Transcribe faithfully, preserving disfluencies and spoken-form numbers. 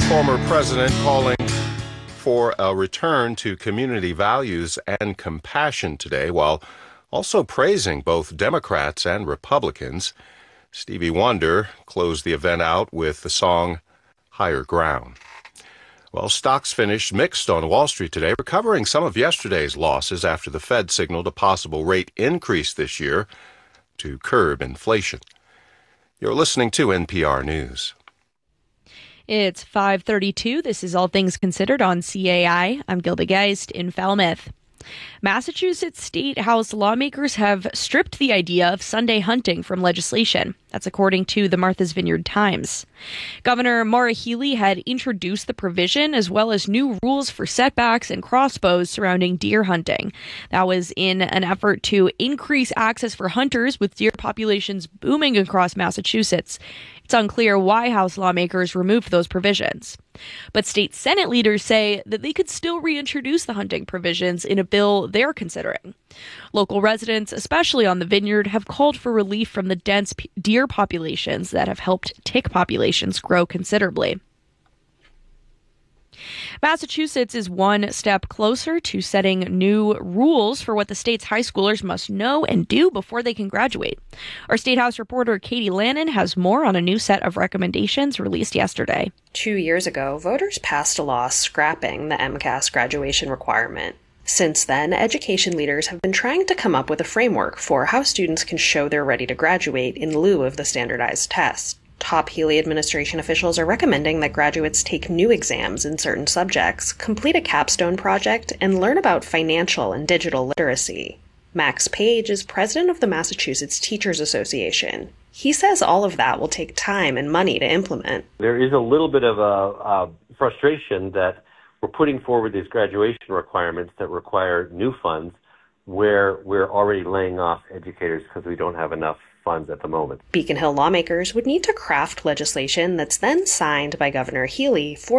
Former president calling for a return to community values and compassion today, while also praising both Democrats and Republicans. Stevie Wonder closed the event out with the song Higher Ground. Well, stocks finished mixed on Wall Street today, recovering some of yesterday's losses after the Fed signaled a possible rate increase this year to curb inflation. You're listening to N P R News. It's five thirty-two. This is All Things Considered on C A I. I'm Gilda Geist in Falmouth. Massachusetts State House lawmakers have stripped the idea of Sunday hunting from legislation. That's according to the Martha's Vineyard Times. Governor Maura Healey had introduced the provision as well as new rules for setbacks and crossbows surrounding deer hunting. That was in an effort to increase access for hunters with deer populations booming across Massachusetts. It's unclear why House lawmakers removed those provisions. But state Senate leaders say that they could still reintroduce the hunting provisions in a bill they're considering. Local residents, especially on the vineyard, have called for relief from the dense deer populations that have helped tick populations grow considerably. Massachusetts is one step closer to setting new rules for what the state's high schoolers must know and do before they can graduate. Our State House reporter Katie Lannon has more on a new set of recommendations released yesterday. Two years ago, voters passed a law scrapping the MCAS graduation requirement. Since then, education leaders have been trying to come up with a framework for how students can show they're ready to graduate in lieu of the standardized test. Top Healey administration officials are recommending that graduates take new exams in certain subjects, complete a capstone project, and learn about financial and digital literacy. Max Page is president of the Massachusetts Teachers Association. He says all of that will take time and money to implement. There is a little bit of a, a frustration that we're putting forward these graduation requirements that require new funds where we're already laying off educators because we don't have enough funds at the moment. Beacon Hill lawmakers would need to craft legislation that's then signed by Governor Healey for